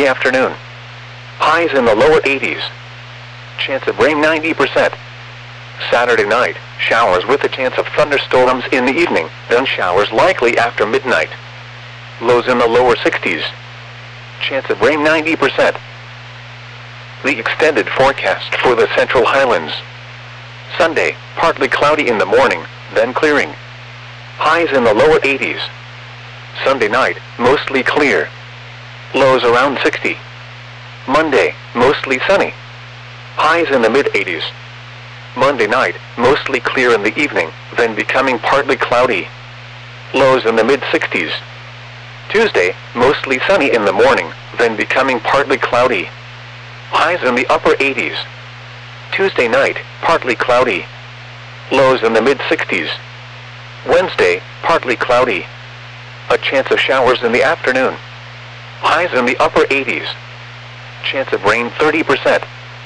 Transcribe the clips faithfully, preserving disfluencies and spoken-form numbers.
the afternoon. Highs in the lower eighties. Chance of rain ninety percent. Saturday night, showers with a chance of thunderstorms in the evening, then showers likely after midnight. Lows in the lower sixties. Chance of rain ninety percent. The extended forecast for the Central Highlands. Sunday, partly cloudy in the morning, then clearing. Highs in the lower eighties. Sunday night, mostly clear. Lows around sixty. Monday, mostly sunny. Highs in the mid eighties. Monday night, mostly clear in the evening, then becoming partly cloudy. Lows in the mid sixties. Tuesday, mostly sunny in the morning, then becoming partly cloudy. Highs in the upper eighties. Tuesday night, partly cloudy. Lows in the mid sixties. Wednesday, partly cloudy. A chance of showers in the afternoon. Highs in the upper eighties. Chance of rain thirty percent.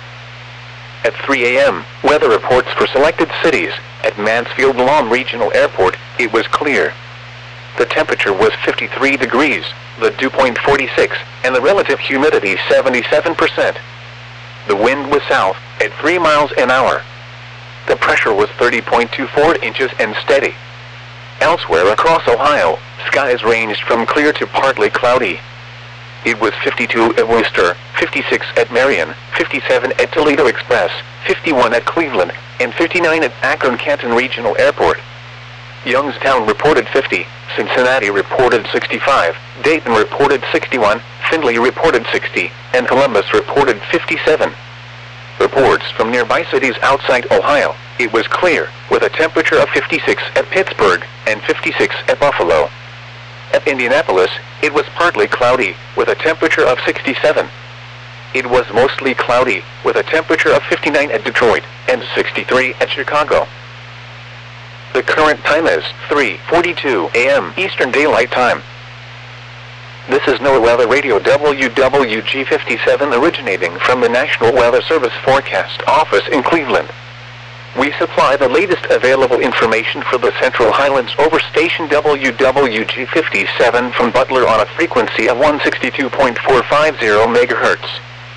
At three A M, weather reports for selected cities. At Mansfield-Lahm Regional Airport, it was clear. The temperature was fifty-three degrees, the dew point forty-six, and the relative humidity seventy-seven percent. The wind was south, at three miles an hour. The pressure was thirty point two four inches and steady. Elsewhere across Ohio, skies ranged from clear to partly cloudy. It was fifty-two at Worcester, fifty-six at Marion, fifty-seven at Toledo Express, fifty-one at Cleveland, and fifty-nine at Akron-Canton Regional Airport. Youngstown reported fifty, Cincinnati reported sixty-five, Dayton reported sixty-one, Findlay reported sixty, and Columbus reported fifty-seven. Reports from nearby cities outside Ohio, it was clear, with a temperature of fifty-six at Pittsburgh and fifty-six at Buffalo. At Indianapolis, it was partly cloudy, with a temperature of sixty-seven. It was mostly cloudy, with a temperature of fifty-nine at Detroit and sixty-three at Chicago. The current time is three forty-two A M Eastern Daylight Time. This is NOAA Weather Radio W W G fifty-seven originating from the National Weather Service Forecast Office in Cleveland. We supply the latest available information for the Central Highlands over station W W G fifty-seven from Butler on a frequency of one sixty-two point four five zero megahertz.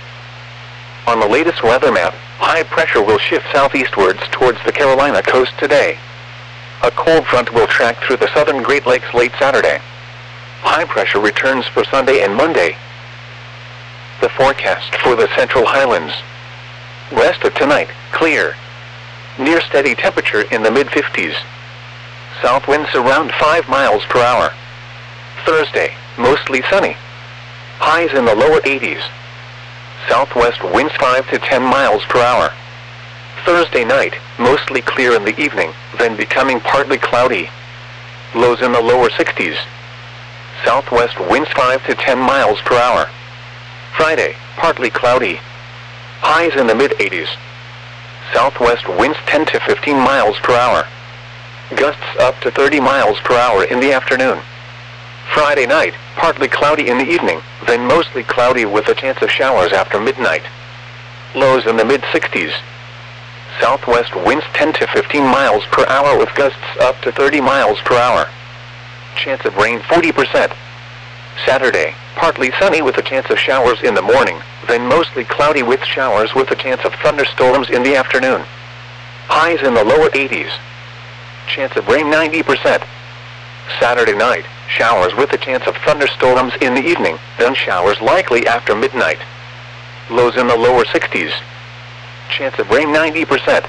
On the latest weather map, high pressure will shift southeastwards towards the Carolina coast today. A cold front will track through the southern Great Lakes late Saturday. High pressure returns for Sunday and Monday. The forecast for the Central Highlands. West of tonight, clear. Near steady temperature in the mid fifties. South winds around five miles per hour. Thursday, mostly sunny. Highs in the lower eighties. Southwest winds five to ten miles per hour. Thursday night, mostly clear in the evening, then becoming partly cloudy. Lows in the lower sixties. Southwest winds five to ten miles per hour. Friday, partly cloudy. Highs in the mid eighties. Southwest winds ten to fifteen miles per hour. Gusts up to thirty miles per hour in the afternoon. Friday night, partly cloudy in the evening, then mostly cloudy with a chance of showers after midnight. Lows in the mid sixties. Southwest winds ten to fifteen miles per hour with gusts up to thirty miles per hour. Chance of rain forty percent. Saturday, partly sunny with a chance of showers in the morning, then mostly cloudy with showers with a chance of thunderstorms in the afternoon. Highs in the lower eighties. Chance of rain ninety percent. Saturday night, showers with a chance of thunderstorms in the evening, then showers likely after midnight. Lows in the lower sixties. Chance of rain ninety percent.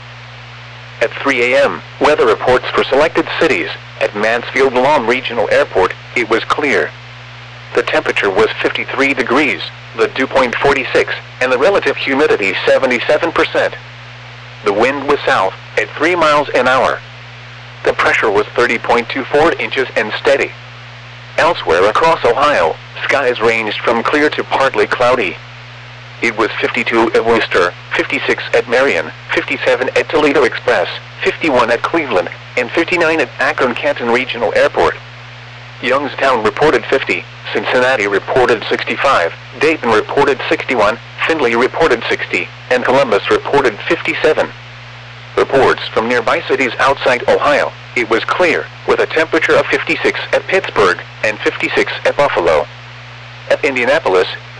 At three A M, weather reports for selected cities. At Mansfield-Lahm Regional Airport, it was clear. The temperature was fifty-three degrees, the dew point forty-six, and the relative humidity seventy-seven percent. The wind was south, at three miles an hour. The pressure was thirty point two four inches and steady. Elsewhere across Ohio, skies ranged from clear to partly cloudy. It was fifty-two at Worcester, fifty-six at Marion, fifty-seven at Toledo Express, fifty-one at Cleveland, and fifty-nine at Akron-Canton Regional Airport. Youngstown reported fifty, Cincinnati reported sixty-five, Dayton reported sixty-one, Findlay reported sixty, and Columbus reported fifty-seven. Reports from nearby cities outside Ohio, it was clear, with a temperature of fifty-six at Pittsburgh and fifty-six at Buffalo. At Indianapolis,